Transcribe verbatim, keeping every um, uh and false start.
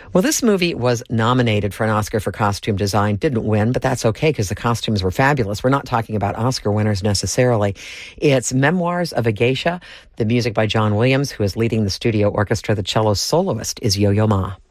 Well, this movie was nominated for an Oscar for costume design, didn't win, but that's okay because the costumes were fabulous. We're not talking about Oscar winners necessarily. It's Memoirs of a Geisha, the music by John Williams, who is leading the studio orchestra. The cello soloist is Yo-Yo Ma.